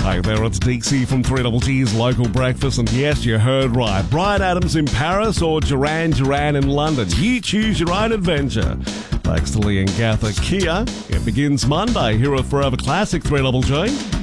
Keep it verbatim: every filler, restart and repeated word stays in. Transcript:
Hey there, it's Dixie from three G's Local Breakfast, and yes, you heard right. Bryan Adams in Paris or Duran Duran in London. You choose your own adventure. Thanks to Lee and Gatha Kia. It begins Monday here at Forever Classic three G.